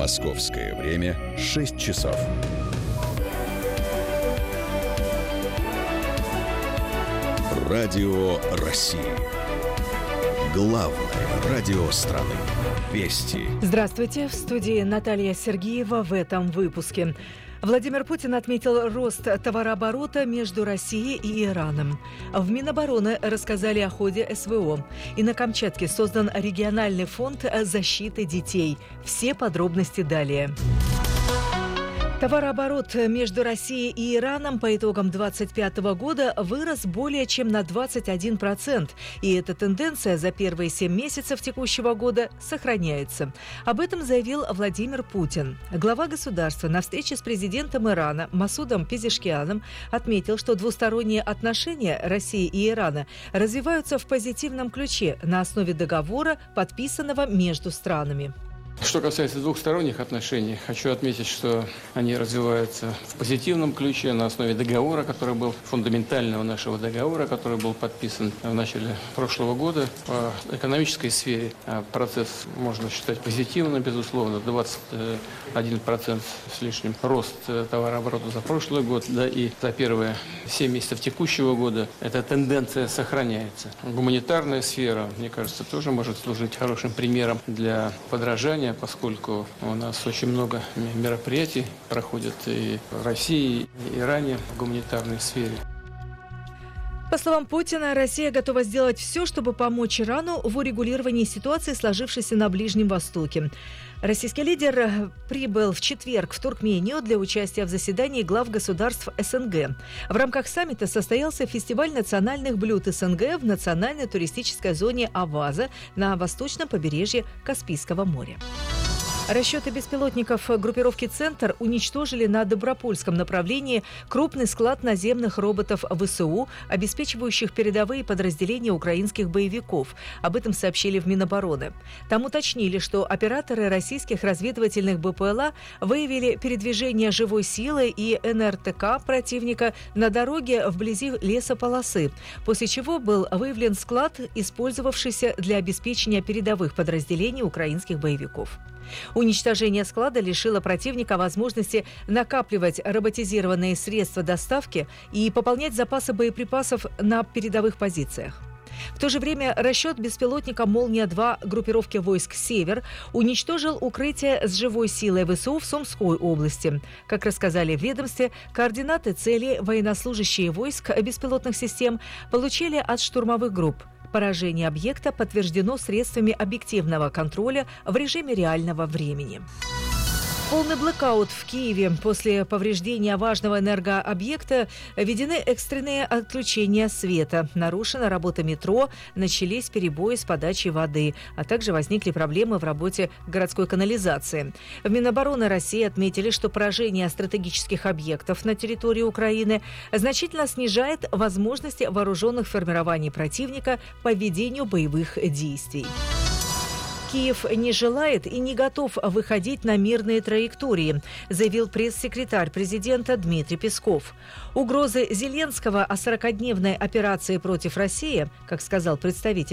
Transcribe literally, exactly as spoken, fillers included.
Московское время шесть часов. Радио России. Главное радио страны. Вести. Здравствуйте. В студии Наталья Сергеева в этом выпуске. Владимир Путин отметил рост товарооборота между Россией и Ираном. В Минобороны рассказали о ходе СВО. И на Камчатке создан региональный фонд защиты детей. Все подробности далее. Товарооборот между Россией и Ираном по итогам две тысячи двадцать пятого года вырос более чем на двадцать один процент. И эта тенденция за первые семь месяцев текущего года сохраняется. Об этом заявил Владимир Путин. Глава государства на встрече с президентом Ирана Масудом Пезешкианом отметил, что двусторонние отношения России и Ирана развиваются в позитивном ключе на основе договора, подписанного между странами. Что касается двухсторонних отношений, хочу отметить, что они развиваются в позитивном ключе на основе договора, который был фундаментального нашего договора, который был подписан в начале прошлого года. По экономической сфере процесс можно считать позитивным, безусловно, двадцать один процент с лишним рост товарооборота за прошлый год, да и за первые семь месяцев текущего года эта тенденция сохраняется. Гуманитарная сфера, мне кажется, тоже может служить хорошим примером для подражания, поскольку у нас очень много мероприятий проходит и в России, и Иране в гуманитарной сфере. По словам Путина, Россия готова сделать все, чтобы помочь Ирану в урегулировании ситуации, сложившейся на Ближнем Востоке. Российский лидер прибыл в четверг в Туркмению для участия в заседании глав государств СНГ. В рамках саммита состоялся фестиваль национальных блюд СНГ в национальной туристической зоне Аваза на восточном побережье Каспийского моря. Расчеты беспилотников группировки «Центр» уничтожили на Добропольском направлении крупный склад наземных роботов ВСУ, обеспечивающих передовые подразделения украинских боевиков. Об этом сообщили в Минобороны. Там уточнили, что операторы российских разведывательных БПЛА выявили передвижение живой силы и эн эр тэ ка противника на дороге вблизи лесополосы, после чего был выявлен склад, использовавшийся для обеспечения передовых подразделений украинских боевиков. Уничтожение склада лишило противника возможности накапливать роботизированные средства доставки и пополнять запасы боеприпасов на передовых позициях. В то же время расчет беспилотника «Молния-два» группировки войск «Север» уничтожил укрытие с живой силой ВСУ в Сумской области. Как рассказали в ведомстве, координаты цели военнослужащие войск беспилотных систем получили от штурмовых групп. Поражение объекта подтверждено средствами объективного контроля в режиме реального времени. Полный блэкаут в Киеве. После повреждения важного энергообъекта введены экстренные отключения света. Нарушена работа метро, начались перебои с подачей воды, а также возникли проблемы в работе городской канализации. В Минобороны России отметили, что поражение стратегических объектов на территории Украины значительно снижает возможности вооруженных формирований противника по ведению боевых действий. Киев не желает и не готов выходить на мирные траектории, заявил пресс-секретарь президента Дмитрий Песков. Угрозы Зеленского о сорокадневной операции против России, как сказал представитель